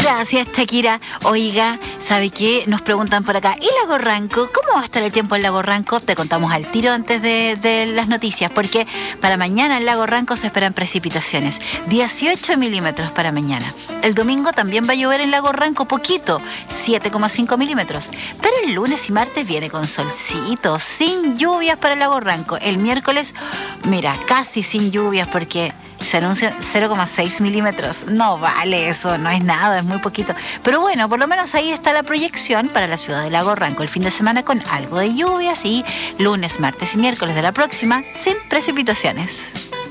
Gracias, Shakira. Oiga, ¿sabe qué? Nos preguntan por acá. ¿Y Lago Ranco? ¿Cómo va a estar el tiempo en Lago Ranco? Te contamos al tiro antes de las noticias, porque para mañana en Lago Ranco se esperan precipitaciones. 18 milímetros para mañana. El domingo también va a llover en Lago Ranco, poquito, 7,5 milímetros. Pero el lunes y martes viene con solcito, sin lluvias para el Lago Ranco. El miércoles, mira, casi sin lluvias porque se anuncian 0,6 milímetros. No vale eso, no es nada, es muy poquito. Pero bueno, por lo menos ahí está la proyección para la ciudad de Lago Ranco. El fin de semana con algo de lluvias y lunes, martes y miércoles de la próxima sin precipitaciones.